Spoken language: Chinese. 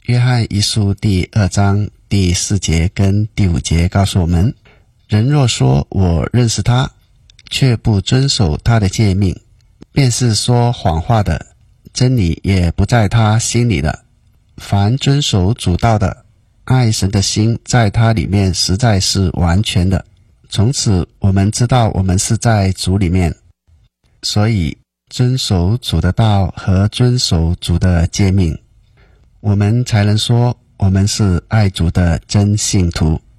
约翰一书第2章第4节跟第5节告诉我们，人若说我认识他，却不遵守他的诫命，便是说谎话的，真理也不在他心里了。凡遵守主道的，爱神的心在他里面实在是完全的。从此我们知道我们是在主里面，所以遵守主的道和遵守主的诫命，我们才能说我们是爱主的真信徒。